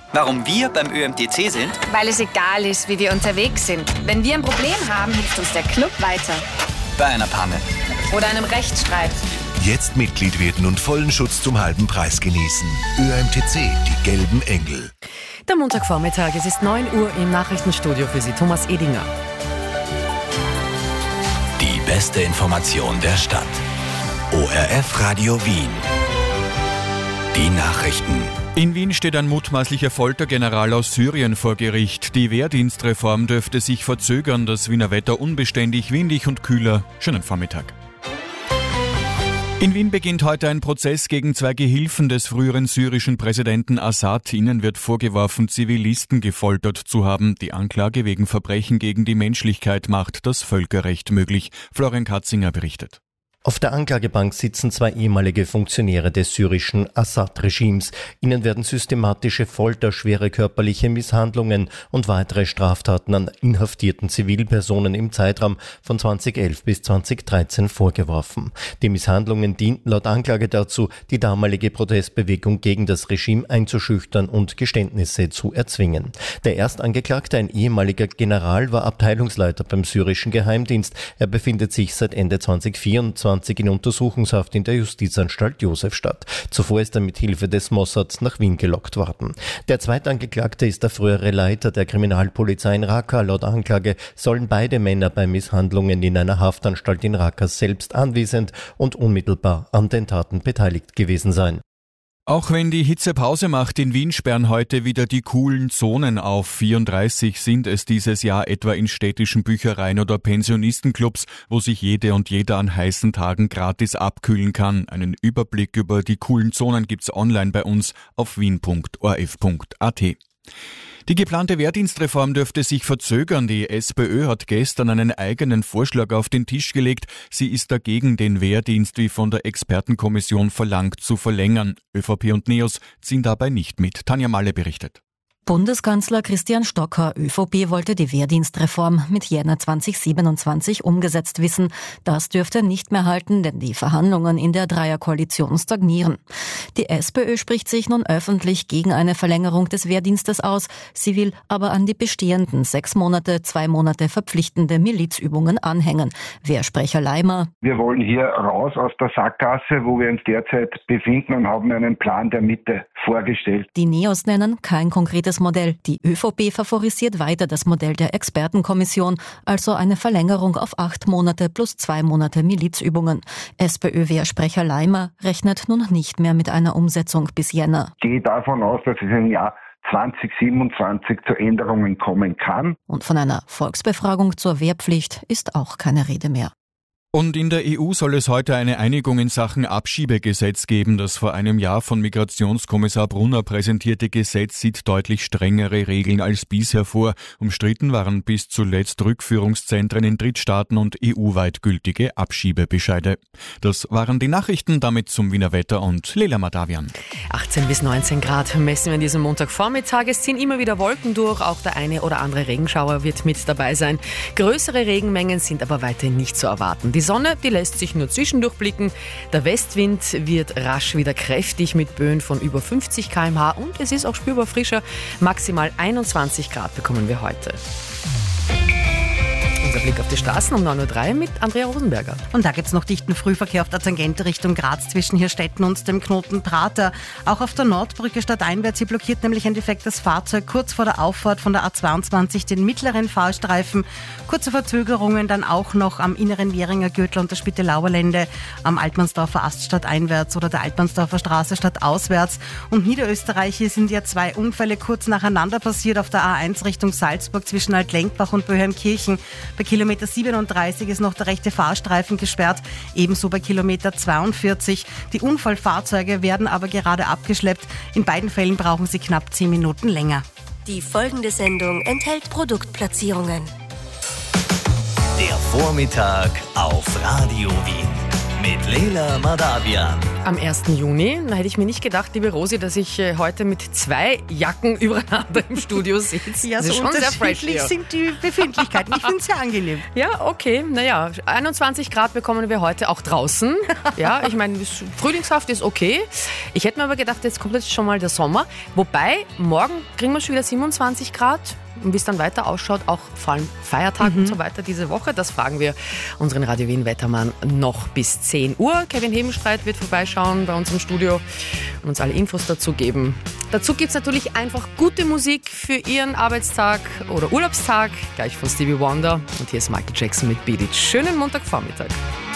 Warum wir beim ÖMTC sind? Weil es egal ist, wie wir unterwegs sind. Wenn wir ein Problem haben, hilft uns der Club weiter. Bei einer Panne. Oder einem Rechtsstreit. Jetzt Mitglied werden und vollen Schutz zum halben Preis genießen. ÖMTC, die gelben Engel. Der Montagvormittag, es ist 9 Uhr im Nachrichtenstudio für Sie, Thomas Edinger. Die beste Information der Stadt. ORF Radio Wien. Die Nachrichten. In Wien steht ein mutmaßlicher Foltergeneral aus Syrien vor Gericht. Die Wehrdienstreform dürfte sich verzögern. Das Wiener Wetter unbeständig, windig und kühler. Schönen Vormittag. In Wien beginnt heute ein Prozess gegen 2 Gehilfen des früheren syrischen Präsidenten Assad. Ihnen wird vorgeworfen, Zivilisten gefoltert zu haben. Die Anklage wegen Verbrechen gegen die Menschlichkeit macht das Völkerrecht möglich. Florian Katzinger berichtet. Auf der Anklagebank sitzen 2 ehemalige Funktionäre des syrischen Assad-Regimes. Ihnen werden systematische Folter, schwere körperliche Misshandlungen und weitere Straftaten an inhaftierten Zivilpersonen im Zeitraum von 2011 bis 2013 vorgeworfen. Die Misshandlungen dienten laut Anklage dazu, die damalige Protestbewegung gegen das Regime einzuschüchtern und Geständnisse zu erzwingen. Der Erstangeklagte, ein ehemaliger General, war Abteilungsleiter beim syrischen Geheimdienst. Er befindet sich seit Ende 2024 in Untersuchungshaft in der Justizanstalt Josefstadt. Zuvor ist er mit Hilfe des Mossad nach Wien gelockt worden. Der Zweitangeklagte ist der frühere Leiter der Kriminalpolizei in Raqqa. Laut Anklage sollen beide Männer bei Misshandlungen in einer Haftanstalt in Raqqa selbst anwesend und unmittelbar an den Taten beteiligt gewesen sein. Auch wenn die Hitze Pause macht, in Wien sperren heute wieder die coolen Zonen auf. 34 sind es dieses Jahr etwa in städtischen Büchereien oder Pensionistenclubs, wo sich jede und jeder an heißen Tagen gratis abkühlen kann. Einen Überblick über die coolen Zonen gibt's online bei uns auf wien.orf.at. Die geplante Wehrdienstreform dürfte sich verzögern. Die SPÖ hat gestern einen eigenen Vorschlag auf den Tisch gelegt. Sie ist dagegen, den Wehrdienst wie von der Expertenkommission verlangt zu verlängern. ÖVP und NEOS ziehen dabei nicht mit. Tanja Malle berichtet. Bundeskanzler Christian Stocker, ÖVP, wollte die Wehrdienstreform mit Jänner 2027 umgesetzt wissen. Das dürfte nicht mehr halten, denn die Verhandlungen in der Dreierkoalition stagnieren. Die SPÖ spricht sich nun öffentlich gegen eine Verlängerung des Wehrdienstes aus. Sie will aber an die bestehenden 6 Monate, 2 Monate verpflichtende Milizübungen anhängen. Wehrsprecher Leimer: Wir wollen hier raus aus der Sackgasse, wo wir uns derzeit befinden, und haben einen Plan der Mitte vorgestellt. Die NEOS nennen kein konkretes Modell. Die ÖVP favorisiert weiter das Modell der Expertenkommission, also eine Verlängerung auf 8 Monate plus 2 Monate Milizübungen. SPÖ-Wehrsprecher Leimer rechnet nun nicht mehr mit einer Umsetzung bis Jänner. Ich gehe davon aus, dass es im Jahr 2027 zu Änderungen kommen kann. Und von einer Volksbefragung zur Wehrpflicht ist auch keine Rede mehr. Und in der EU soll es heute eine Einigung in Sachen Abschiebegesetz geben. Das vor einem Jahr von Migrationskommissar Brunner präsentierte Gesetz sieht deutlich strengere Regeln als bisher vor. Umstritten waren bis zuletzt Rückführungszentren in Drittstaaten und EU-weit gültige Abschiebebescheide. Das waren die Nachrichten, damit zum Wiener Wetter und Lela Madavian. 18 bis 19 Grad messen wir an diesem Montagvormittag. Es ziehen immer wieder Wolken durch, auch der eine oder andere Regenschauer wird mit dabei sein. Größere Regenmengen sind aber weiterhin nicht zu erwarten. Die Sonne, die lässt sich nur zwischendurch blicken. Der Westwind wird rasch wieder kräftig mit Böen von über 50 km/h und es ist auch spürbar frischer. Maximal 21 Grad bekommen wir heute. Unser Blick auf die Straßen um 9.03 Uhr mit Andrea Rosenberger. Und da gibt es noch dichten Frühverkehr auf der Tangente Richtung Graz zwischen Hirstetten und dem Knoten Prater. Auch auf der Nordbrücke stadteinwärts, hier blockiert nämlich ein defektes Fahrzeug kurz vor der Auffahrt von der A22 den mittleren Fahrstreifen. Kurze Verzögerungen dann auch noch am inneren Währinger Gürtel und der Spittelauer Lände, am Altmannsdorfer Ast stadteinwärts oder der Altmannsdorfer Straße stadtauswärts. Und Niederösterreich, hier sind ja 2 Unfälle kurz nacheinander passiert auf der A1 Richtung Salzburg zwischen Altlenkbach und Böheimkirchen. Bei Kilometer 37 ist noch der rechte Fahrstreifen gesperrt, ebenso bei Kilometer 42. Die Unfallfahrzeuge werden aber gerade abgeschleppt. In beiden Fällen brauchen sie knapp 10 Minuten länger. Die folgende Sendung enthält Produktplatzierungen. Der Vormittag auf Radio Wien. mit Leila Madavian. Am 1. Juni, da hätte ich mir nicht gedacht, liebe Rosi, dass ich heute mit 2 Jacken übereinander im Studio sitze. Ja, so unterschiedlich sind die Befindlichkeiten. Ich finde es sehr angenehm. Ja, okay. Naja, 21 Grad bekommen wir heute auch draußen. Ja, ich meine, frühlingshaft ist okay. Ich hätte mir aber gedacht, jetzt kommt jetzt schon mal der Sommer. Wobei, morgen kriegen wir schon wieder 27 Grad. Und wie es dann weiter ausschaut, auch vor allem Feiertag und so weiter diese Woche, das fragen wir unseren Radio Wien Wettermann noch bis 10 Uhr. Kevin Hebenstreit wird vorbeischauen bei uns im Studio und uns alle Infos dazu geben. Dazu gibt es natürlich einfach gute Musik für Ihren Arbeitstag oder Urlaubstag, gleich von Stevie Wonder. Und hier ist Michael Jackson mit Beat It. Schönen Montagvormittag.